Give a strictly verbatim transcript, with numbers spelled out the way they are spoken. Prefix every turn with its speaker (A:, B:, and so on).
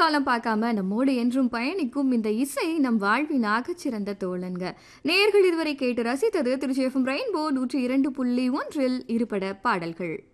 A: காலம் பார்க்காம நம்மோடு என்றும் பயணிக்கும் இந்த இசை நம் வாழ்வின் ஆகச்சிறந்த தோழன்க. நேயர்கள் இதுவரை கேட்டு ரசித்தது திருச்சி எஃப்எம் ரெயின்போ நூற்றி இரண்டு புள்ளி ஒன்றில் இருபட பாடல்கள்.